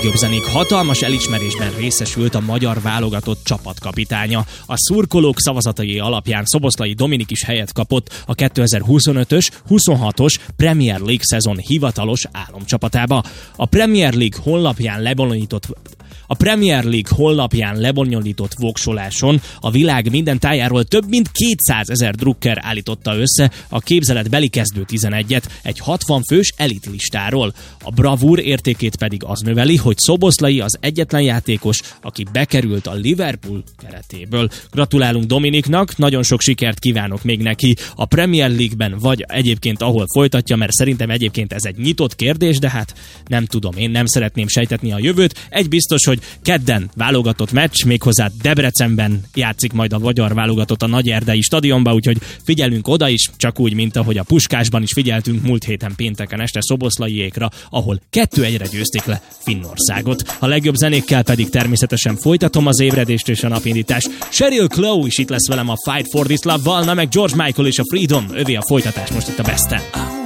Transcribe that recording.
legjobb zenék hatalmas elismerésben részesült a magyar válogatott csapatkapitánya. A szurkolók szavazatai alapján Szoboszlai Dominik is helyet kapott a 2025-ös, 26-os Premier League szezon hivatalos álomcsapatába. A Premier League honlapján lebonyolított voksoláson a világ minden tájáról több mint 200 000 drukker állította össze a képzeletbeli kezdő 11-et egy 60 fős elitlistáról. A bravúr értékét pedig az növeli, hogy Szoboszlai az egyetlen játékos, aki bekerült a Liverpool keretéből. Gratulálunk Dominiknak, nagyon sok sikert kívánok még neki a Premier League-ben, vagy egyébként ahol folytatja, mert szerintem egyébként ez egy nyitott kérdés, de hát nem tudom, én nem szeretném sejtetni a jövőt. Egy biztos, hogy kedden válogatott meccs, méghozzá Debrecenben játszik majd a magyar válogatott a Nagyerdei stadionba, úgyhogy figyelünk oda is, csak úgy, mint ahogy a Puskásban is figyeltünk múlt héten pénteken este Szoboszlaiékra, ahol 2-1-re győzték le Finnországot. A legjobb zenékkel pedig természetesen folytatom az ébredést és a napindítást. Sheryl Crow is itt lesz velem a Fight for This Love-val, na meg George Michael és a Freedom, övé a folytatás most itt a Besten.